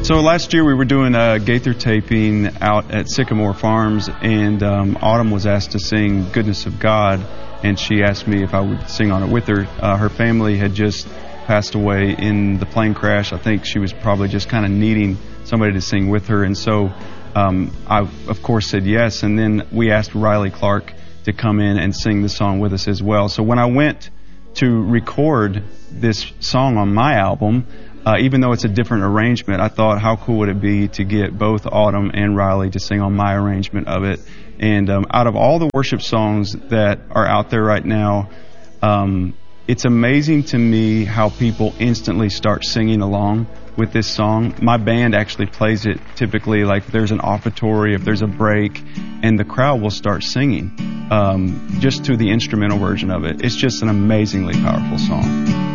So last year we were doing a Gaither taping out at Sycamore Farms, and Autumn was asked to sing Goodness of God, and she asked me if I would sing on it with her. Her family had just passed away in the plane crash. I think she was probably just kind of needing somebody to sing with her, and so I, of course, said yes, and then we asked Riley Clark to come in and sing the song with us as well. So when I went to record this song on my album, even though it's a different arrangement, I thought, how cool would it be to get both Autumn and Riley to sing on my arrangement of it. And out of all the worship songs that are out there right now, it's amazing to me how people instantly start singing along with this song. My band actually plays it typically like if there's an offertory, if there's a break, and the crowd will start singing just to the instrumental version of it. It's just an amazingly powerful song.